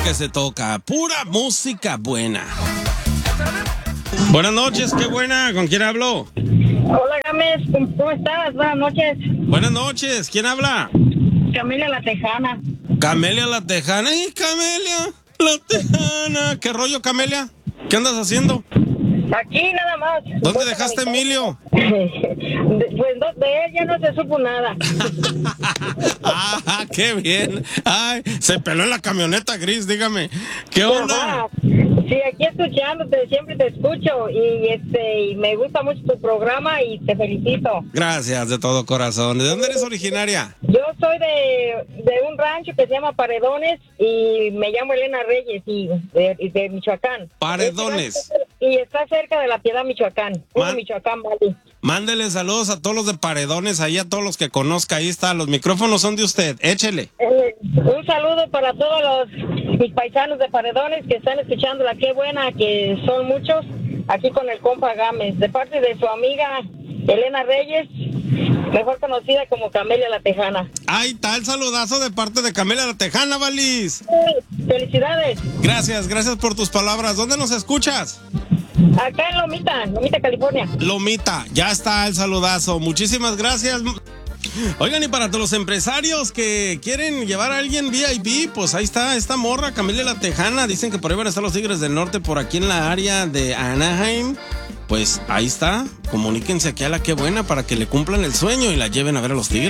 que se toca, pura música buena. Buenas noches, qué buena, ¿con quién hablo? Hola, Gámez, ¿cómo estás? Buenas noches. Buenas noches, ¿quién habla? Camelia la Tejana. Camelia la Tejana. ¡Ay, Camelia la Tejana! ¿Qué rollo, Camelia? ¿Qué andas haciendo? Aquí nada más. ¿Dónde dejaste a Emilio? Pues de él ya no se supo nada. ¡Ah, qué bien! ¡Ay, se peló en la camioneta gris, dígame! ¿Qué onda? Ajá. Sí, aquí escuchándote, siempre te escucho y me gusta mucho tu programa y te felicito. Gracias, de todo corazón. ¿De dónde eres originaria? Yo soy de un rancho que se llama Paredones y me llamo Elena Reyes y de Michoacán. Paredones. Y está cerca de La Piedad, Michoacán. Michoacán, vale. Mándele saludos a todos los de Paredones, ahí a todos los que conozca. Ahí está, los micrófonos son de usted. Échele. Un saludo para todos mis paisanos de Paredones que están escuchando la Qué Buena, que son muchos, aquí con el compa Gámez, de parte de su amiga Elena Reyes, mejor conocida como Camelia la Tejana. Ahí está el saludazo de parte de Camelia la Tejana, Valis. Felicidades. Gracias por tus palabras. ¿Dónde nos escuchas? Acá en Lomita, California. Lomita, ya está el saludazo. Muchísimas gracias. Oigan, y para todos los empresarios que quieren llevar a alguien VIP, pues ahí está esta morra, Camelia la Tejana. Dicen que por ahí van a estar los Tigres del Norte, por aquí en la área de Anaheim. Pues ahí está, comuníquense aquí a la Qué Buena para que le cumplan el sueño y la lleven a ver a los Tigres.